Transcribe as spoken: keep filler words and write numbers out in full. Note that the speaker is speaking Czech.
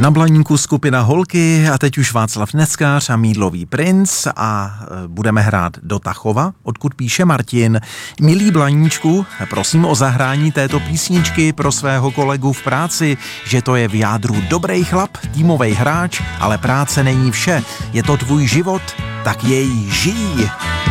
Na Blaníku skupina Holky a teď už Václav Neckář a Mýdlový princ a budeme hrát do Tachova, odkud píše Martin. Milý Blaníčku, prosím o zahrání této písničky pro svého kolegu v práci, že to je v jádru dobrý chlap, týmovej hráč, ale práce není vše. Je to tvůj život, tak jej žij.